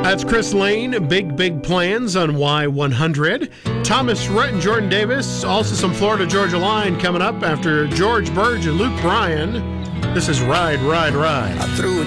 That's Chris Lane, Big Plans on Y100. Thomas Rhett and Jordan Davis. Also some Florida Georgia Line coming up after George Burge and Luke Bryan. This is Ride, Ride, Ride. I threw a